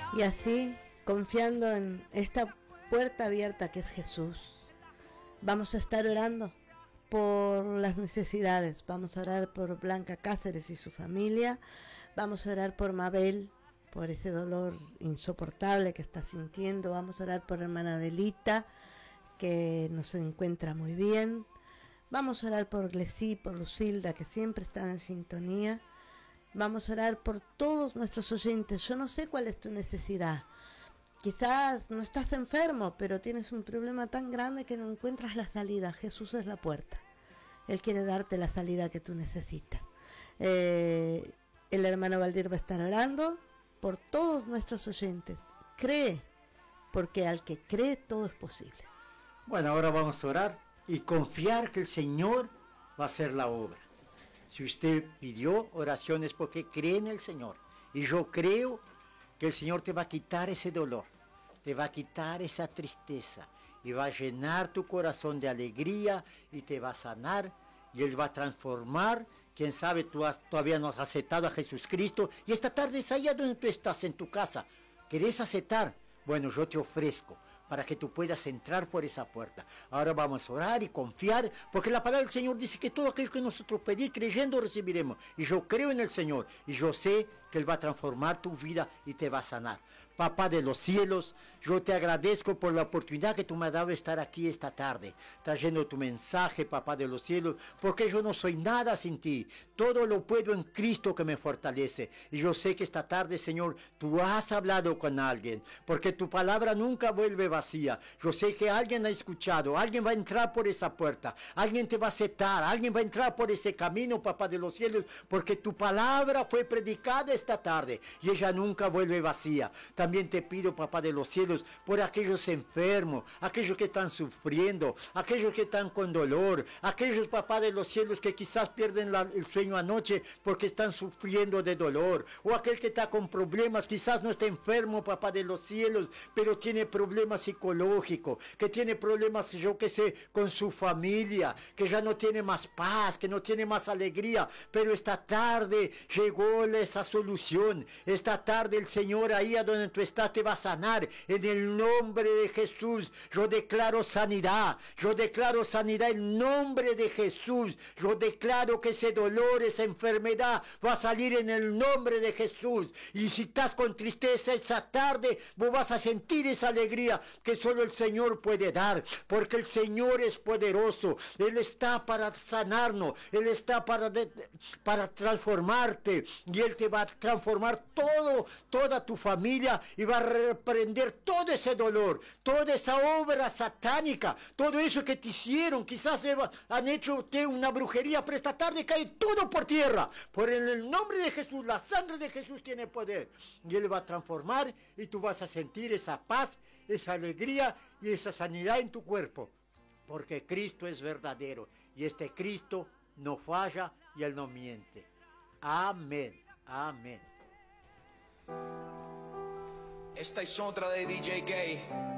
Y así, confiando en esta puerta abierta que es Jesús, vamos a estar orando por las necesidades. Vamos a orar por Blanca Cáceres y su familia. Vamos a orar por Mabel, por ese dolor insoportable que está sintiendo. Vamos a orar por hermana Adelita, que no se encuentra muy bien. Vamos a orar por Glesí, por Lucilda, que siempre están en sintonía. Vamos a orar por todos nuestros oyentes. Yo no sé cuál es tu necesidad. Quizás no estás enfermo, pero tienes un problema tan grande que no encuentras la salida. Jesús es la puerta. Él quiere darte la salida que tú necesitas. El hermano Valdir va a estar orando por todos nuestros oyentes. Cree, porque al que cree todo es posible. Bueno, ahora vamos a orar y confiar que el Señor va a hacer la obra. Si usted pidió oraciones porque cree en el Señor, y yo creo que el Señor te va a quitar ese dolor, te va a quitar esa tristeza, y va a llenar tu corazón de alegría, y te va a sanar, y Él va a transformar. Quién sabe, todavía no has aceptado a Jesucristo, y esta tarde es allá donde tú estás, en tu casa. ¿Querés aceptar? Bueno, yo te ofrezco para que tú puedas entrar por esa puerta. Ahora vamos a orar y confiar, porque la palabra del Señor dice que todo aquello que nosotros pedimos, creyendo recibiremos. Y yo creo en el Señor, y yo sé que Él va a transformar tu vida y te va a sanar. Papá de los cielos, yo te agradezco por la oportunidad que tú me has dado de estar aquí esta tarde, trayendo tu mensaje, Papá de los cielos, porque yo no soy nada sin ti. Todo lo puedo en Cristo que me fortalece. Y yo sé que esta tarde, Señor, tú has hablado con alguien, porque tu palabra nunca vuelve vacía. Yo sé que alguien ha escuchado, alguien va a entrar por esa puerta, alguien te va a aceptar, alguien va a entrar por ese camino, Papá de los cielos, porque tu palabra fue predicada esta tarde y ella nunca vuelve vacía. También te pido, Papá de los cielos, por aquellos enfermos, aquellos que están sufriendo, aquellos que están con dolor, aquellos, Papá de los cielos, que quizás pierden el sueño anoche porque están sufriendo de dolor, o aquel que está con problemas, quizás no está enfermo, Papá de los cielos, pero tiene problemas psicológicos, que tiene problemas, yo que sé, con su familia, que ya no tiene más paz, que no tiene más alegría, pero esta tarde llegó esa solución. Esta tarde el Señor ahí a donde tú estás te va a sanar en el nombre de Jesús. Yo declaro sanidad en nombre de Jesús. Yo declaro que ese dolor, esa enfermedad va a salir en el nombre de Jesús. Y si estás con tristeza esa tarde, vos vas a sentir esa alegría que solo el Señor puede dar, porque el Señor es poderoso. Él está para sanarnos, Él está para transformarte, y Él te va a transformar toda tu familia, y va a reprender todo ese dolor, toda esa obra satánica, todo eso que te hicieron. Quizás han hecho una brujería, pero esta tarde cae todo por tierra, por el nombre de Jesús. La sangre de Jesús tiene poder, y Él va a transformar, y tú vas a sentir esa paz, esa alegría y esa sanidad en tu cuerpo, porque Cristo es verdadero, y este Cristo no falla y Él no miente. Amén, amén. Esta es otra de DJ Gay.